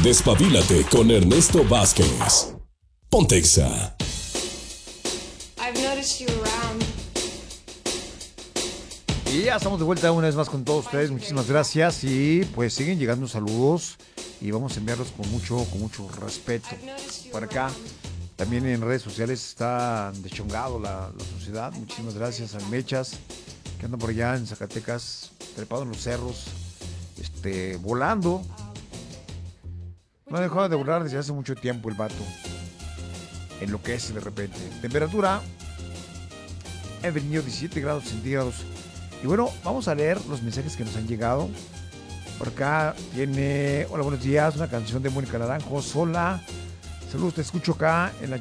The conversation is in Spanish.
Despabilate con Ernesto Vázquez. Pontexa. I've noticed you around. Y ya estamos de vuelta una vez más con todos ustedes. Muchísimas gracias. Y pues siguen llegando saludos y vamos a enviarlos con mucho respeto. Por acá, también en redes sociales está deschongado la sociedad. Muchísimas gracias al Mechas, que anda por allá en Zacatecas, trepado en los cerros, volando. No ha dejado de volar desde hace mucho tiempo el vato. Enloquece de repente. Temperatura en Benillo 17 grados centígrados. Y bueno, vamos a leer los mensajes que nos han llegado. Por acá viene, hola, buenos días, una canción de Mónica Naranjo, Sola. Saludos, te escucho acá en la